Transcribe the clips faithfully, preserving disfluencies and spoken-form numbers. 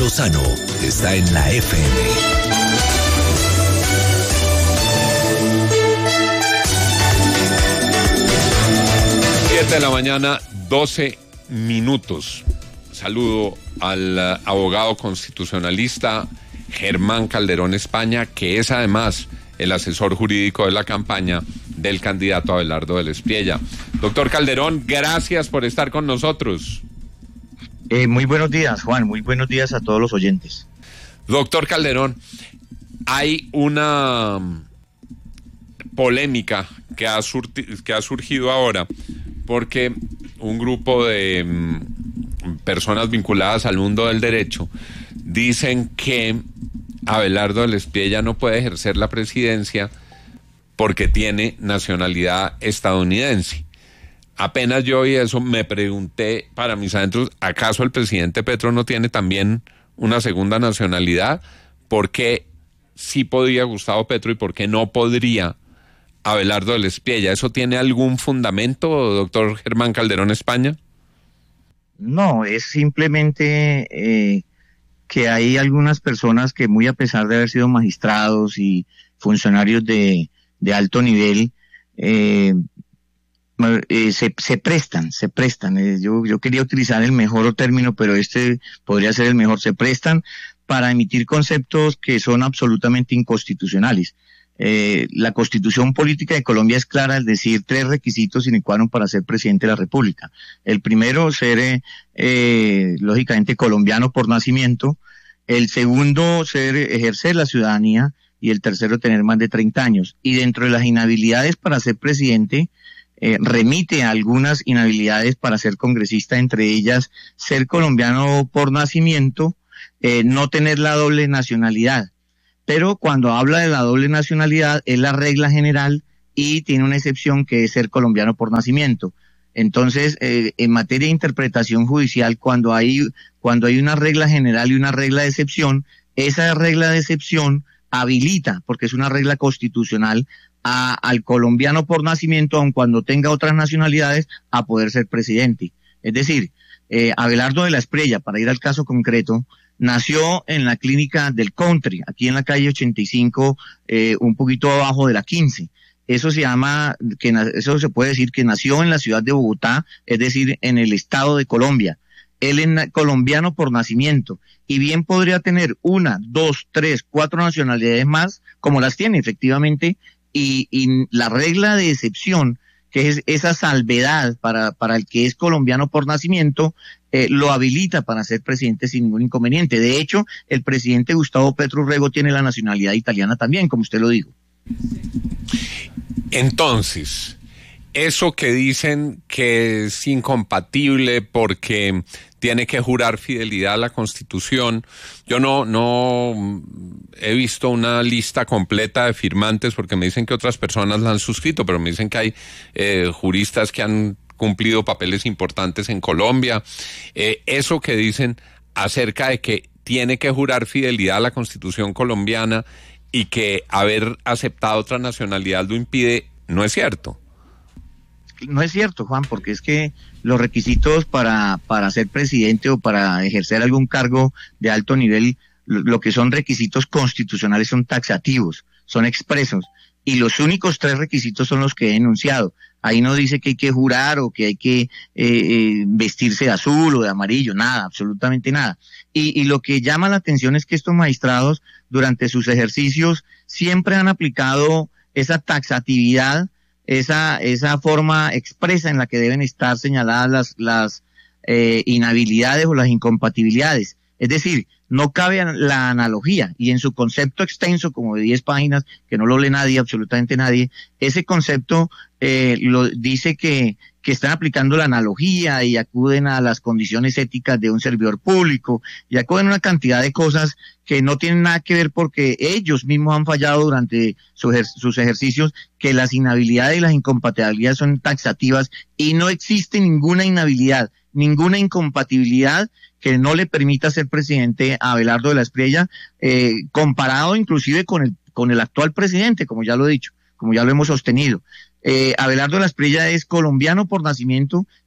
Lozano está en la F M. siete de la mañana, doce minutos. Saludo al uh, abogado constitucionalista Germán Calderón España, que es además el asesor jurídico de la campaña del candidato Abelardo del Espriella. Doctor Calderón, gracias por estar con nosotros. Eh, muy buenos días, Juan, muy buenos días a todos los oyentes. Doctor Calderón, hay una polémica que ha, surti- que ha surgido ahora porque un grupo de mm, personas vinculadas al mundo del derecho dicen que Abelardo del Espriella no puede ejercer la presidencia porque tiene nacionalidad estadounidense. Apenas yo oí eso, me pregunté para mis adentros, ¿acaso el presidente Petro no tiene también una segunda nacionalidad? ¿Por qué sí podría Gustavo Petro y por qué no podría Abelardo del Espriella? ¿Eso tiene algún fundamento, doctor Germán Calderón España? No, es simplemente eh, que hay algunas personas que, muy a pesar de haber sido magistrados y funcionarios de, de alto nivel, eh, eh, se, se prestan, se prestan. Eh, yo, yo quería utilizar el mejor término, pero este podría ser el mejor. Se prestan para emitir conceptos que son absolutamente inconstitucionales. Eh, la Constitución Política de Colombia es clara al decir tres requisitos sine qua non para ser presidente de la República. El primero, ser eh, eh, lógicamente colombiano por nacimiento. El segundo, ser ejercer la ciudadanía. Y el tercero, tener más de treinta años. Y dentro de las inhabilidades para ser presidente, eh, remite a algunas inhabilidades para ser congresista, entre ellas ser colombiano por nacimiento, eh, no tener la doble nacionalidad. Pero cuando habla de la doble nacionalidad es la regla general y tiene una excepción que es ser colombiano por nacimiento. Entonces, eh, en materia de interpretación judicial, cuando hay, cuando hay una regla general y una regla de excepción, esa regla de excepción habilita, porque es una regla constitucional, a, al colombiano por nacimiento, aun cuando tenga otras nacionalidades, a poder ser presidente. Es decir, eh, Abelardo de la Espriella, para ir al caso concreto, nació en la clínica del Country, aquí en la calle ochenta y cinco, eh, un poquito abajo de la quince. Eso se llama, que eso se puede decir que nació en la ciudad de Bogotá, es decir, en el estado de Colombia. Él es colombiano por nacimiento y bien podría tener una, dos, tres, cuatro nacionalidades más, como las tiene efectivamente, y, y la regla de excepción, que es esa salvedad para, para el que es colombiano por nacimiento, eh, lo habilita para ser presidente sin ningún inconveniente. De hecho, el presidente Gustavo Petro Urrego tiene la nacionalidad italiana también, como usted lo dijo. Entonces, eso que dicen que es incompatible porque tiene que jurar fidelidad a la Constitución, yo no, no he visto una lista completa de firmantes porque me dicen que otras personas la han suscrito, pero me dicen que hay eh, juristas que han cumplido papeles importantes en Colombia. Eh, eso que dicen acerca de que tiene que jurar fidelidad a la Constitución colombiana y que haber aceptado otra nacionalidad lo impide, ¿no es cierto? No es cierto, Juan, porque es que los requisitos para, para ser presidente o para ejercer algún cargo de alto nivel, lo, lo que son requisitos constitucionales son taxativos, son expresos, y los únicos tres requisitos son los que he enunciado. Ahí no dice que hay que jurar o que hay que eh, eh, vestirse de azul o de amarillo, nada, absolutamente nada. Y, y lo que llama la atención es que estos magistrados durante sus ejercicios siempre han aplicado esa taxatividad, esa esa forma expresa en la que deben estar señaladas las las eh, inhabilidades o las incompatibilidades. Es decir, no cabe la analogía, y en su concepto extenso, como de diez páginas, que no lo lee nadie, absolutamente nadie, ese concepto eh, lo dice que, que están aplicando la analogía y acuden a las condiciones éticas de un servidor público, y acuden a una cantidad de cosas que no tienen nada que ver porque ellos mismos han fallado durante su ejer- sus ejercicios, que las inhabilidades y las incompatibilidades son taxativas y no existe ninguna inhabilidad, ninguna incompatibilidad que no le permita ser presidente a Abelardo de la Espriella, eh, comparado inclusive con el con el actual presidente, como ya lo he dicho, como ya lo hemos sostenido. Eh, Abelardo de la Espriella es colombiano por nacimiento,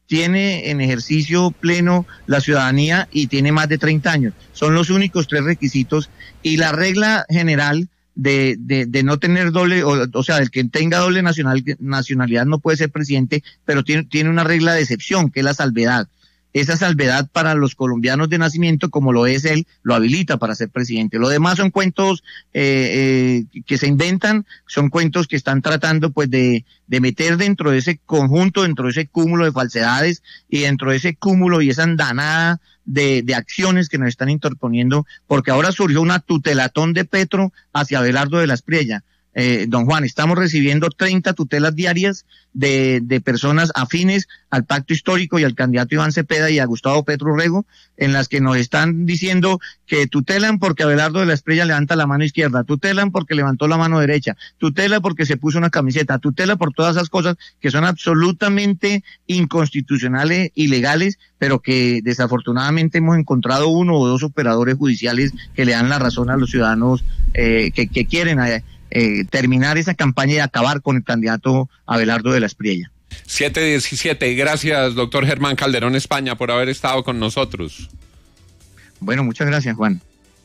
tiene en ejercicio pleno la ciudadanía y tiene más de treinta años. Son los únicos tres requisitos, y la regla general de, de, de no tener doble, o, o sea, el que tenga doble nacional, nacionalidad no puede ser presidente, pero tiene, tiene una regla de excepción, que es la salvedad. Esa salvedad para los colombianos de nacimiento, como lo es él, lo habilita para ser presidente. Lo demás son cuentos eh, eh, que se inventan, son cuentos que están tratando pues de, de meter dentro de ese conjunto, dentro de ese cúmulo de falsedades y dentro de ese cúmulo y esa andanada de, de acciones que nos están interponiendo, porque ahora surgió una tutelatón de Petro hacia Abelardo de la Espriella. Eh, don Juan, estamos recibiendo treinta tutelas diarias de, de personas afines al pacto histórico y al candidato Iván Cepeda y a Gustavo Petro Rego, en las que nos están diciendo que tutelan porque Abelardo de la Espriella levanta la mano izquierda, tutelan porque levantó la mano derecha, tutela porque se puso una camiseta, tutela por todas esas cosas que son absolutamente inconstitucionales, ilegales, pero que desafortunadamente hemos encontrado uno o dos operadores judiciales que le dan la razón a los ciudadanos eh, que, que quieren eh, Eh, terminar esa campaña y acabar con el candidato Abelardo de la Espriella. siete diecisiete, gracias doctor Germán Calderón España por haber estado con nosotros. Bueno, muchas gracias, Juan.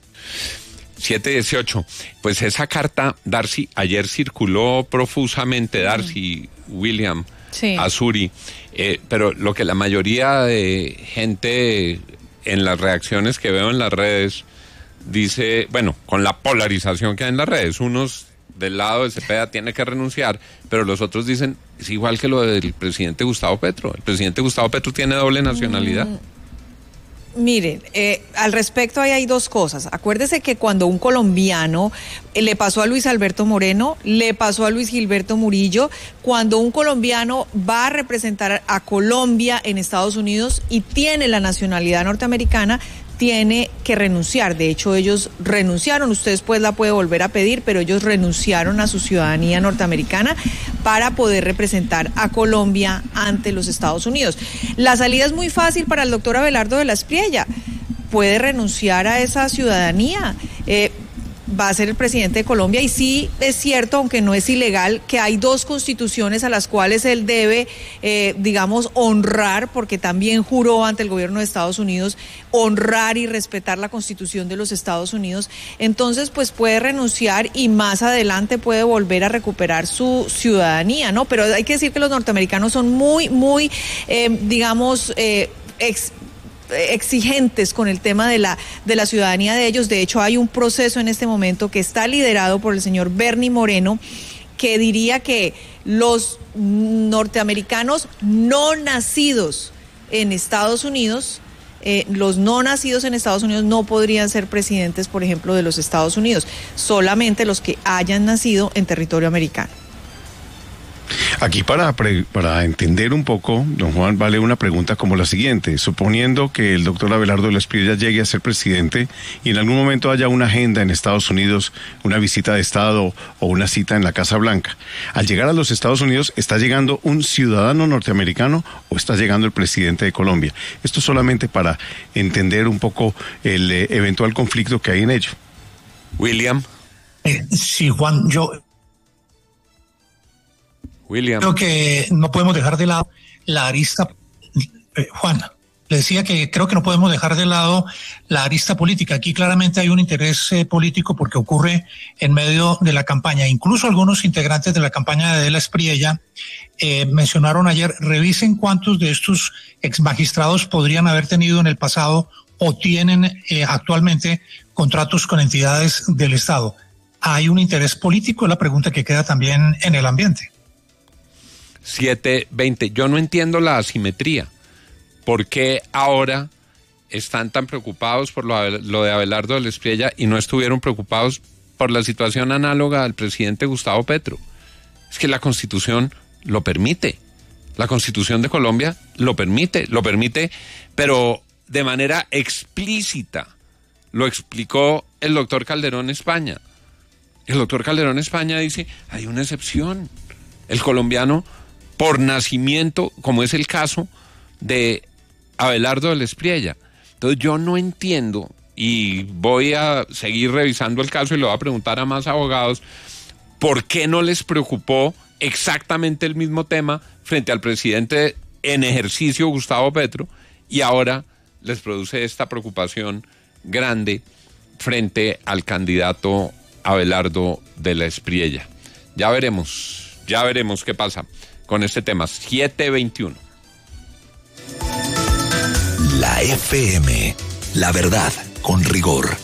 siete dieciocho, pues esa carta, Darcy, ayer circuló profusamente, Darcy, mm. William, sí. Azuri, eh, pero lo que la mayoría de gente en las reacciones que veo en las redes dice, bueno, con la polarización que hay en las redes, unos del lado de Cepeda tiene que renunciar, pero los otros dicen, es igual que lo del presidente Gustavo Petro. El presidente Gustavo Petro tiene doble nacionalidad. Mm, miren, eh, al respecto ahí hay dos cosas. Acuérdese que cuando un colombiano, eh, le pasó a Luis Alberto Moreno, le pasó a Luis Gilberto Murillo, cuando un colombiano va a representar a Colombia en Estados Unidos y tiene la nacionalidad norteamericana, tiene que renunciar. De hecho, ellos renunciaron, usted después la puede volver a pedir, pero ellos renunciaron a su ciudadanía norteamericana para poder representar a Colombia ante los Estados Unidos. La salida es muy fácil para el doctor Abelardo de la Espriella. Puede renunciar a esa ciudadanía. Eh, va a ser el presidente de Colombia, y sí es cierto, aunque no es ilegal, que hay dos constituciones a las cuales él debe, eh, digamos, honrar, porque también juró ante el gobierno de Estados Unidos honrar y respetar la Constitución de los Estados Unidos. Entonces, pues puede renunciar y más adelante puede volver a recuperar su ciudadanía, ¿no? Pero hay que decir que los norteamericanos son muy, muy, eh, digamos, eh, ex exigentes con el tema de la de la ciudadanía de ellos. De hecho, hay un proceso en este momento que está liderado por el señor Bernie Moreno, que diría que los norteamericanos no nacidos en Estados Unidos, eh, los no nacidos en Estados Unidos no podrían ser presidentes, por ejemplo, de los Estados Unidos, solamente los que hayan nacido en territorio americano. Aquí para, pre, para entender un poco, don Juan, vale una pregunta como la siguiente. Suponiendo que el doctor Abelardo de la Espriella llegue a ser presidente y en algún momento haya una agenda en Estados Unidos, una visita de Estado o una cita en la Casa Blanca. Al llegar a los Estados Unidos, ¿está llegando un ciudadano norteamericano o está llegando el presidente de Colombia? Esto solamente para entender un poco el eh, eventual conflicto que hay en ello. William. Eh, sí, Juan, yo... William. Creo que no podemos dejar de lado la arista, eh, Juan, le decía que creo que no podemos dejar de lado la arista política. Aquí claramente hay un interés eh, político porque ocurre en medio de la campaña. Incluso algunos integrantes de la campaña de la Espriella eh, mencionaron ayer, revisen cuántos de estos ex magistrados podrían haber tenido en el pasado o tienen eh, actualmente contratos con entidades del Estado. ¿Hay un interés político? Es la pregunta que queda también en el ambiente. siete veinte. Yo no entiendo la asimetría. ¿Por qué ahora están tan preocupados por lo, lo de Abelardo de la Espriella y no estuvieron preocupados por la situación análoga al presidente Gustavo Petro? Es que la Constitución lo permite. La Constitución de Colombia lo permite, lo permite, pero de manera explícita. Lo explicó el doctor Calderón España. El doctor Calderón España dice, hay una excepción. El colombiano, por nacimiento, como es el caso de Abelardo de la Espriella. Entonces yo no entiendo, y voy a seguir revisando el caso y le voy a preguntar a más abogados, ¿por qué no les preocupó exactamente el mismo tema frente al presidente en ejercicio Gustavo Petro, y ahora les produce esta preocupación grande frente al candidato Abelardo de la Espriella. Ya veremos, ya veremos qué pasa con este tema. siete veintiuno. La F M, la verdad con rigor.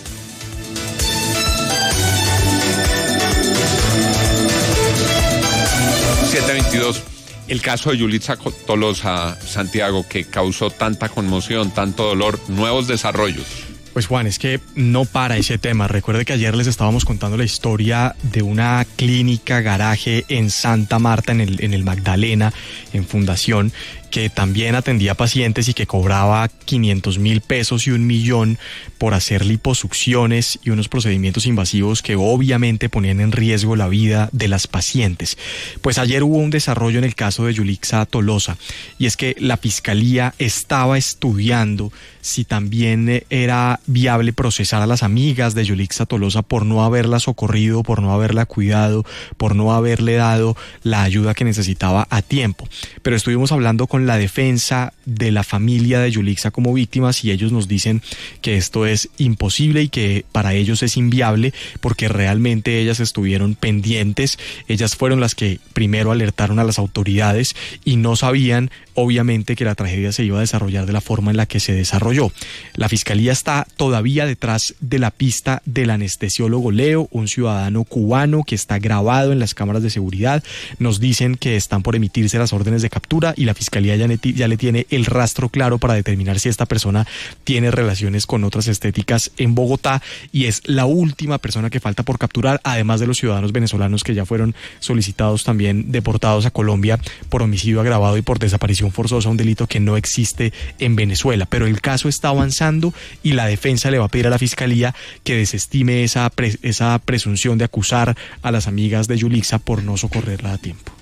siete veintidós. El caso de Yulitza Tolosa, Santiago, que causó tanta conmoción, tanto dolor, nuevos desarrollos. Pues Juan, es que no para ese tema. Recuerde que ayer les estábamos contando la historia de una clínica garaje en Santa Marta, en el, en el Magdalena, en Fundación, que también atendía pacientes y que cobraba quinientos mil pesos y un millón por hacer liposucciones y unos procedimientos invasivos que obviamente ponían en riesgo la vida de las pacientes. Pues ayer hubo un desarrollo en el caso de Yulitza Tolosa, y es que la Fiscalía estaba estudiando si también era viable procesar a las amigas de Yulitza Tolosa por no haberla socorrido, por no haberla cuidado, por no haberle dado la ayuda que necesitaba a tiempo. Pero estuvimos hablando con la defensa de la familia de Yulitza como víctimas, y ellos nos dicen que esto es imposible y que para ellos es inviable, porque realmente ellas estuvieron pendientes, ellas fueron las que primero alertaron a las autoridades y no sabían obviamente que la tragedia se iba a desarrollar de la forma en la que se desarrolló. La Fiscalía está todavía detrás de la pista del anestesiólogo Leo, un ciudadano cubano que está grabado en las cámaras de seguridad. Nos dicen que están por emitirse las órdenes de captura y la Fiscalía ya, ya le tiene el rastro claro para determinar si esta persona tiene relaciones con otras estéticas en Bogotá, y es la última persona que falta por capturar, además de los ciudadanos venezolanos que ya fueron solicitados también deportados a Colombia por homicidio agravado y por desaparición forzosa, un delito que no existe en Venezuela. Pero el caso está avanzando y la defensa le va a pedir a la Fiscalía que desestime esa, pre, esa presunción de acusar a las amigas de Yulitza por no socorrerla a tiempo.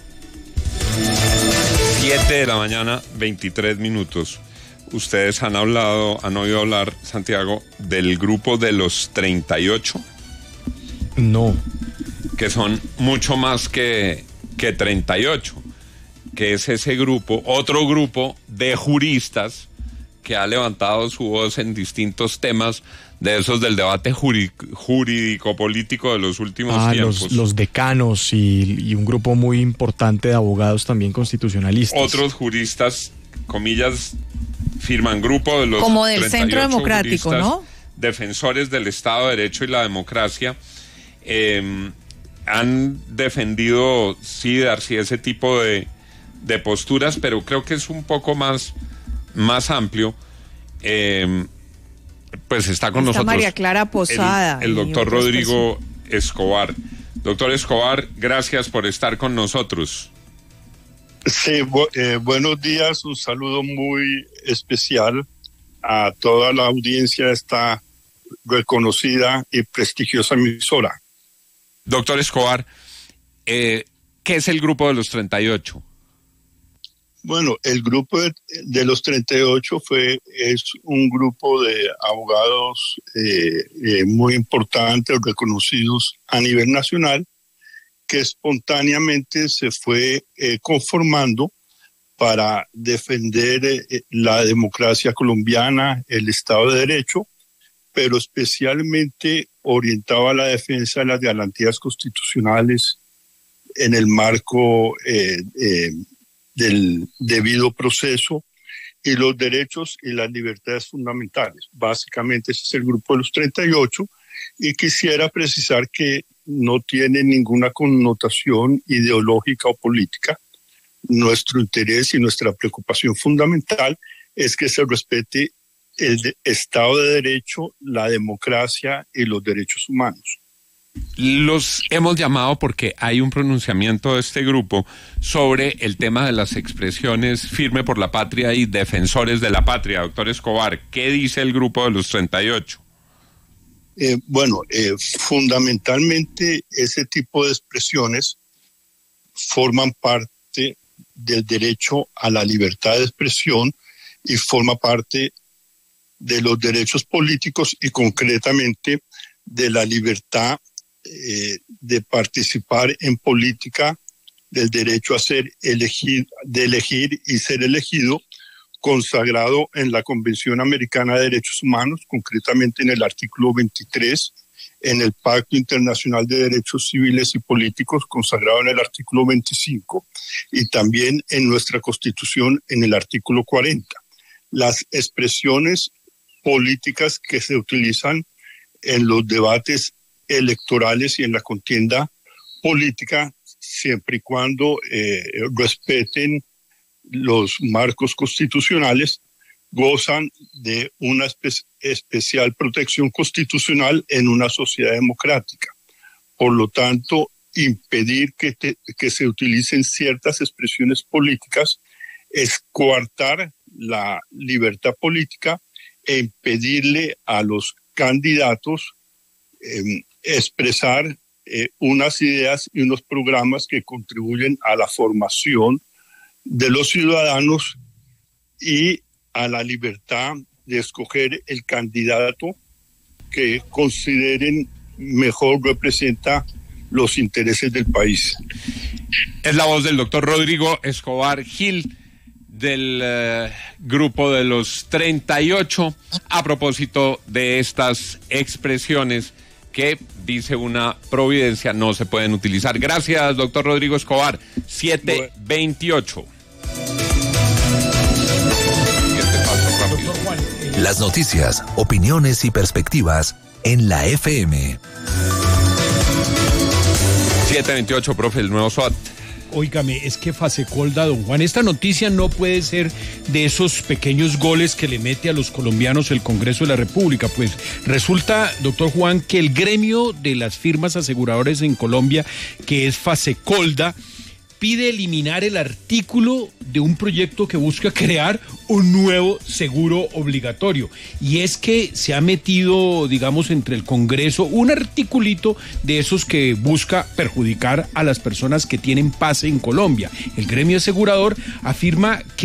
siete de la mañana, veintitrés minutos. Ustedes han hablado, han oído hablar, Santiago, del grupo de los treinta y ocho. No. Que son mucho más que, que treinta y ocho. Que es ese grupo, otro grupo de juristas que ha levantado su voz en distintos temas de esos del debate jurídico-político de los últimos ah, tiempos. Los, los decanos y, y un grupo muy importante de abogados también constitucionalistas. Otros juristas, comillas, firman grupo de los como del Centro Democrático, ¿no? Defensores del Estado de Derecho y la democracia. Eh, han defendido, sí, Darcy, ese tipo de, de posturas, pero creo que es un poco más, más amplio. Eh, pues está con está nosotros María Clara Posada, el, el doctor Rodrigo Escobar. Doctor Escobar, gracias por estar con nosotros. Sí, bu eh, buenos días, un saludo muy especial a toda la audiencia de esta reconocida y prestigiosa emisora. Doctor Escobar, eh, ¿qué es el grupo de los treinta y ocho? Bueno, el grupo de, de los treinta y ocho fue, es un grupo de abogados eh, eh, muy importantes, reconocidos a nivel nacional, que espontáneamente se fue eh, conformando para defender eh, la democracia colombiana, el Estado de Derecho, pero especialmente orientaba a la defensa de las garantías constitucionales en el marco eh, eh, del debido proceso y los derechos y las libertades fundamentales. Básicamente ese es el grupo de los treinta y ocho, y quisiera precisar que no tiene ninguna connotación ideológica o política. Nuestro interés y nuestra preocupación fundamental es que se respete el de Estado de Derecho, la democracia y los derechos humanos. Los hemos llamado porque hay un pronunciamiento de este grupo sobre el tema de las expresiones firme por la patria y defensores de la patria. Doctor Escobar, ¿qué dice el grupo de los treinta y ocho? Eh, bueno, eh, fundamentalmente ese tipo de expresiones forman parte del derecho a la libertad de expresión y forma parte de los derechos políticos y concretamente de la libertad eh, de participar en política del derecho a ser elegido, de elegir y ser elegido, consagrado en la Convención Americana de Derechos Humanos, concretamente en el artículo veintitrés, en el Pacto Internacional de Derechos Civiles y Políticos, consagrado en el artículo veinticinco, y también en nuestra Constitución en el artículo cuarenta. Las expresiones políticas que se utilizan en los debates electorales y en la contienda política, siempre y cuando eh, respeten los marcos constitucionales, gozan de una espe- especial protección constitucional en una sociedad democrática. Por lo tanto, impedir que, te, que se utilicen ciertas expresiones políticas es coartar la libertad política e impedirle a los candidatos eh, expresar eh, unas ideas y unos programas que contribuyen a la formación de los ciudadanos y a la libertad de escoger el candidato que consideren mejor representa los intereses del país. Es la voz del doctor Rodrigo Escobar Gil, del uh, grupo de los treinta y ocho, a propósito de estas expresiones que, dice una providencia, no se pueden utilizar. Gracias, doctor Rodrigo Escobar. siete veintiocho. Las noticias, opiniones y perspectivas en la F M. siete veintiocho, profe, el nuevo SWAT. Óigame, es que Fasecolda, don Juan, esta noticia no puede ser de esos pequeños goles que le mete a los colombianos el Congreso de la República. Pues resulta, doctor Juan, que el gremio de las firmas aseguradoras en Colombia, que es Fasecolda, pide eliminar el artículo de un proyecto que busca crear un nuevo seguro obligatorio. Y es que se ha metido, digamos, entre el Congreso un articulito de esos que busca perjudicar a las personas que tienen pase en Colombia. El gremio asegurador afirma que